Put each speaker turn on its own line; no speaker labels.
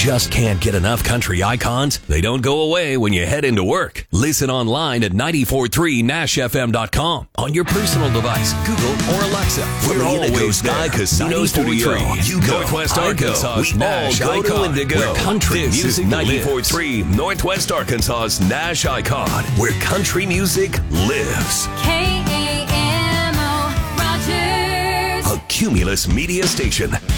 just can't get enough country icons? They don't go away when you head into work. Listen online at 943nashfm.com on your personal device, Google or Alexa. We're always Sky Casino Studio, Northwest Arkansas's Nash icon. Where country music 94.3 Northwest Arkansas's Nash icon, where country music lives.
KAMO Rogers.
A Cumulus Media Station.